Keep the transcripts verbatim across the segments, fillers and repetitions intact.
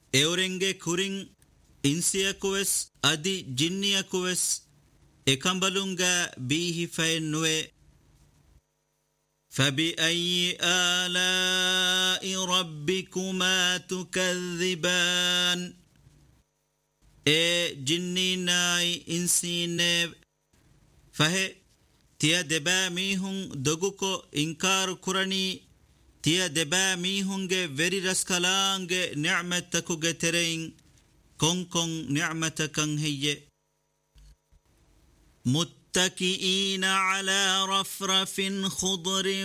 එවරෙන්ගේ කුරින් ඉන්සියකුවෙස් අදි ජින්නියකුවෙස් එකම්බලුන්ගා බීහි ෆයින් නුවේ فبأي آلاء ربكما تكذبان اي جنيناي انسينيب فهي تيا دبا ميهن دغوكو انكار كرني تيا دبا ميهنگه وری رسكلانگه نعمتكوگه ترين كون كون نعمتكن هي متكئين على رفرف خضر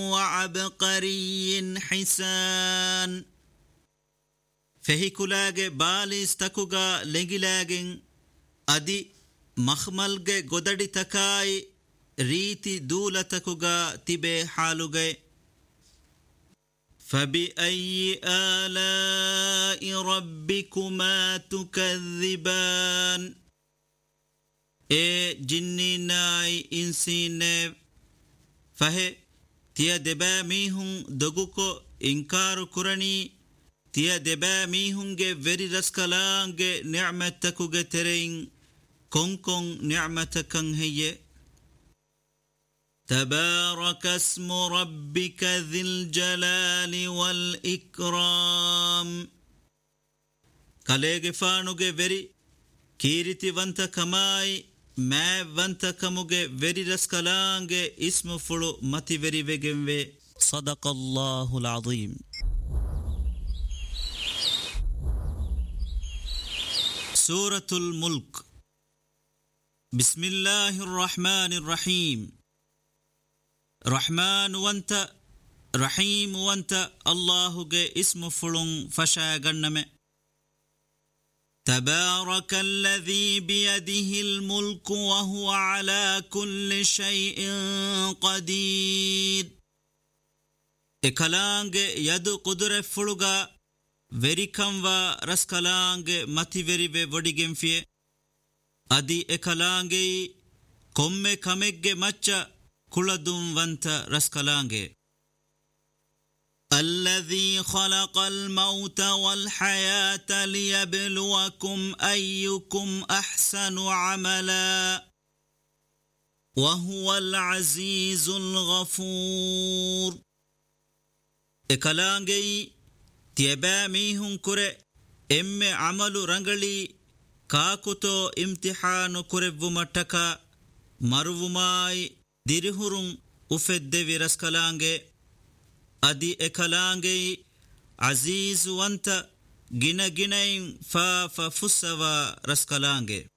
وعبقري حسان فهي كلاغ باليستكوغا لنگلاگن ادي مخملگ گوددي تكاي ريتي دولتكوغا تبه حالوگه فبأي آلاء ربكما تكذبان اے جنینائی انسینیب فہے تیا دبا میہن دگو کو انکار کرنی تیا دبا میہنگے وری رسکلانگے نعمتکوگے ترین کون کون نعمتکن ہے تبارك اسم ربك ذي الجلال والإكرام كاليغ فانوغي وري كيرتي وانتا كماي ما وانتا كموغي وري رسكالانغي اسم فلو متي وري ويگن صدق الله العظيم. سورة الملك. بسم الله الرحمن الرحيم. رحمن وانت رحيم وانت الله جي اسم فلون فشا غنم تبارك الذي بيده الملك وهو على كل شيء قدير اكلانگ يد قدر فلوغا وريكم و رسكلانگ متي وري و وڈيگم فيه ادي اكلانگ كوم كمگge مچا كلدم وانت رسكلانگه الذي خلق الموت والحياة ليبلوكم أيكم أحسن عملا وهو العزيز الغفور اكلانگه تيبا ميهن كره ام عمل رنگلي كاكتو امتحان كره متكا مروماي ديرهرون افدوي رسكلانگه ادي اكلانگه عزيز وانت گنا گنين فا ففسوا رسكلانگه